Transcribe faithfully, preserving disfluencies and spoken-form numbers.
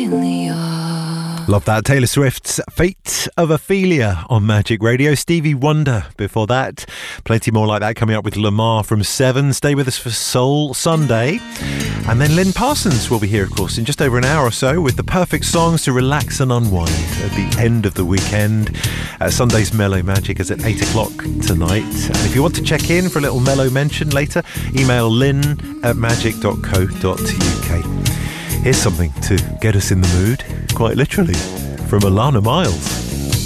Ophelia. Love that. Taylor Swift's Fate of Ophelia on Magic Radio. Stevie Wonder before that. Plenty more like that coming up with Lamar from seven. Stay with us for Soul Sunday. And then Lynn Parsons will be here, of course, in just over an hour or so with the perfect songs to relax and unwind at the end of the weekend. Uh, Sunday's Mellow Magic is at eight o'clock tonight. And if you want to check in for a little mellow mention later, email lynn at magic dot co dot uk. Here's something to get us in the mood, quite literally, from Alana Miles.